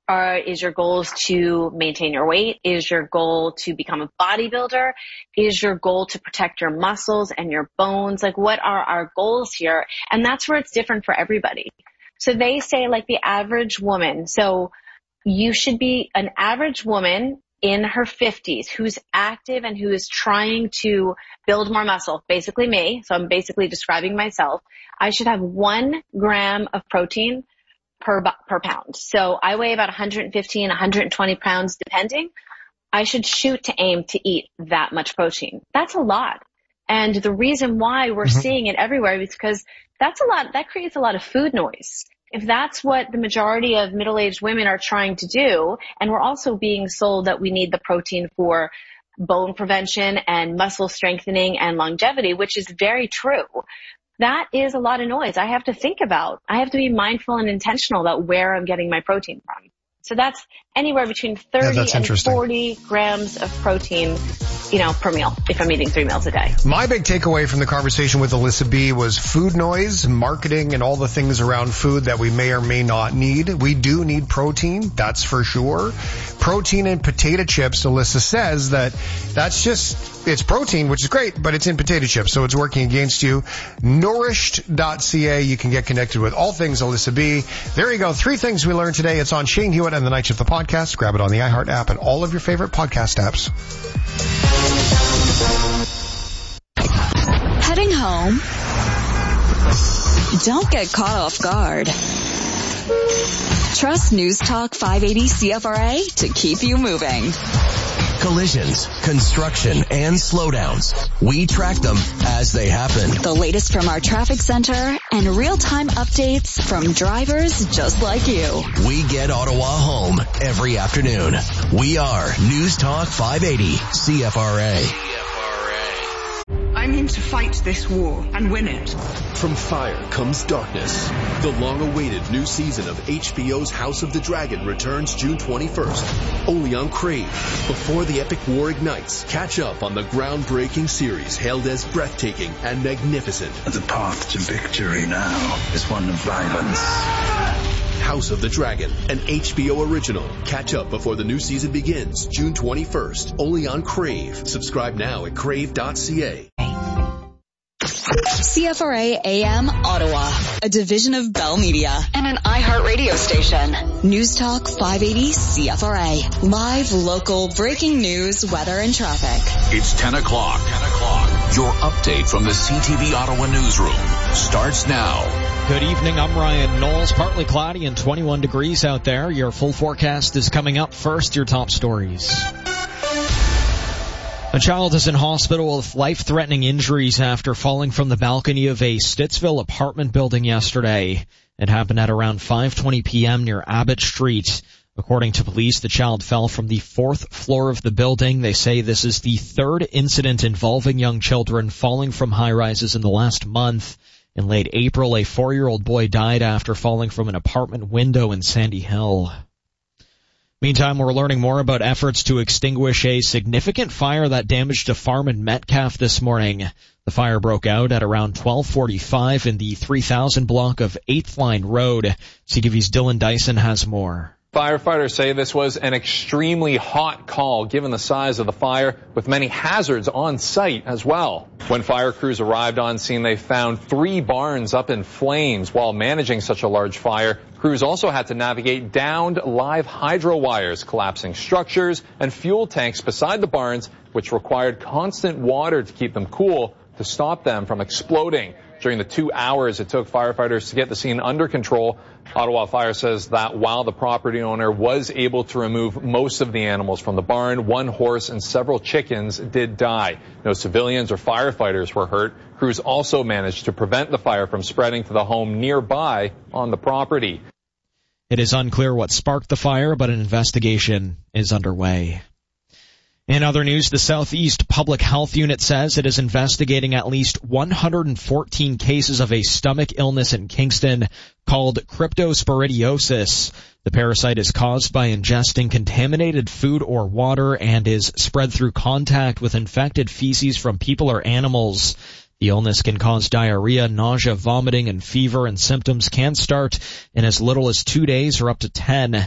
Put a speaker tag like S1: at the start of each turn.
S1: Is your goals to maintain your weight? Is your goal to become a bodybuilder? Is your goal to protect your muscles and your bones? Like, what are our goals here? And that's where it's different for everybody. So they say, like, the average woman. So you should be an average woman in her 50s who's active and who is trying to build more muscle, basically me. So I'm basically describing myself. I should have 1 gram of protein per pound. So I weigh about 115, 120 pounds depending. I should shoot to aim to eat that much protein. That's a lot. And the reason why we're seeing it everywhere is because that's a lot, that creates a lot of food noise. If that's what the majority of middle-aged women are trying to do, and we're also being sold that we need the protein for bone prevention and muscle strengthening and longevity, which is very true. That is a lot of noise I have to think about. I have to be mindful and intentional about where I'm getting my protein from. So that's anywhere between 30 and 40 grams of protein, per meal, if I'm eating 3 meals a day.
S2: My big takeaway from the conversation with Alyssa B was food noise, marketing, and all the things around food that we may or may not need. We do need protein, that's for sure. Protein in potato chips, Alyssa says it's protein, which is great, but it's in potato chips, so it's working against you. Nourished.ca, you can get connected with all things Alyssa B. There you go, 3 things we learned today. It's on Shane Hewitt and the Night Shift, the podcast. Grab it on the iHeart app and all of your favorite podcast apps.
S3: Heading home? Don't get caught off guard. Trust News Talk 580 CFRA to keep you moving.
S4: Collisions, construction, and slowdowns. We track them as they happen.
S3: The latest from our traffic center and real-time updates from drivers just like you.
S4: We get Ottawa home every afternoon. We are News Talk 580 CFRA.
S5: I'm in to fight this war and win it.
S6: From fire comes darkness. The long-awaited new season of HBO's House of the Dragon returns June 21st, only on Crave. Before the epic war ignites, catch up on the groundbreaking series hailed as breathtaking and magnificent.
S7: The path to victory now is one of violence.
S6: House of the Dragon, an HBO original. Catch up before the new season begins, June 21st, only on Crave. Subscribe now at crave.ca.
S3: CFRA AM Ottawa, a division of Bell Media and an iHeart radio station. News Talk 580 CFRA. Live, local, breaking news, weather, and traffic.
S8: It's 10 o'clock. Your update from the CTV Ottawa newsroom starts now.
S9: Good evening, I'm Ryan Knowles. Partly cloudy and 21 degrees out there. Your full forecast is coming up. First, your top stories. A child is in hospital with life-threatening injuries after falling from the balcony of a Stittsville apartment building yesterday. It happened at around 5:20 p.m. near Abbott Street. According to police, the child fell from the 4th floor of the building. They say this is the 3rd incident involving young children falling from high-rises in the last month. In late April, a 4-year-old boy died after falling from an apartment window in Sandy Hill. Meantime, we're learning more about efforts to extinguish a significant fire that damaged a farm in Metcalfe this morning. The fire broke out at around 12:45 in the 3000 block of 8th Line Road. CTV's Dylan Dyson has more.
S10: Firefighters say this was an extremely hot call given the size of the fire, with many hazards on site as well. When fire crews arrived on scene, they found 3 barns up in flames. While managing such a large fire, crews also had to navigate downed live hydro wires, collapsing structures, and fuel tanks beside the barns, which required constant water to keep them cool to stop them from exploding. During the 2 hours it took firefighters to get the scene under control, Ottawa Fire says that while the property owner was able to remove most of the animals from the barn, 1 horse and several chickens did die. No civilians or firefighters were hurt. Crews also managed to prevent the fire from spreading to the home nearby on the property.
S9: It is unclear what sparked the fire, but an investigation is underway. In other news, the Southeast Public Health Unit says it is investigating at least 114 cases of a stomach illness in Kingston called cryptosporidiosis. The parasite is caused by ingesting contaminated food or water and is spread through contact with infected feces from people or animals. The illness can cause diarrhea, nausea, vomiting, and fever, and symptoms can start in as little as 2 days or up to 10.